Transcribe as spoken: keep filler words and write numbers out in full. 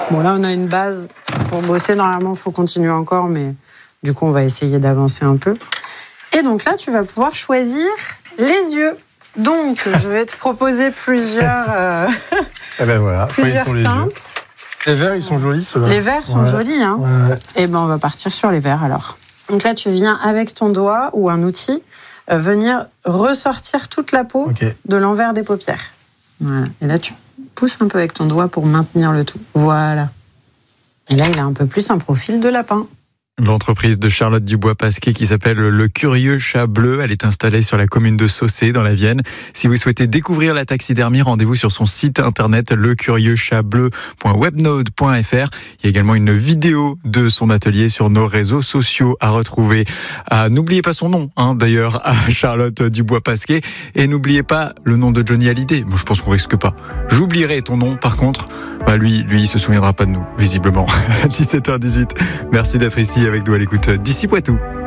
Bon, là, on a une base pour bosser. Normalement, il faut continuer encore, mais du coup, on va essayer d'avancer un peu. Et donc là, tu vas pouvoir choisir les yeux. Donc, je vais te proposer plusieurs, euh, eh ben voilà, plusieurs sont les teintes. Yeux. Les verts, ils sont jolis, ceux-là. Les verts sont ouais. jolis, hein. Ouais. Et ben, on va partir sur les verts, alors. Donc là, tu viens avec ton doigt ou un outil euh, venir ressortir toute la peau okay. de l'envers des paupières. Voilà. Et là, tu pousses un peu avec ton doigt pour maintenir le tout. Voilà. Et là, il a un peu plus un profil de lapin. L'entreprise de Charlotte Dubois-Pasquier qui s'appelle Le Curieux Chat Bleu. Elle est installée sur la commune de Saucé dans la Vienne. Si vous souhaitez découvrir la taxidermie, rendez-vous sur son site internet le curieux chat bleu point webnode point f r. Il y a également une vidéo de son atelier sur nos réseaux sociaux à retrouver. Ah, n'oubliez pas son nom, hein, d'ailleurs, à Charlotte Dubois-Pasquier. Et n'oubliez pas le nom de Johnny Hallyday. Moi, je pense qu'on risque pas. J'oublierai ton nom, par contre. Bah lui, lui, il se souviendra pas de nous, visiblement. dix-sept heures dix-huit. Merci d'être ici avec nous à l'écoute d'ici Poitou.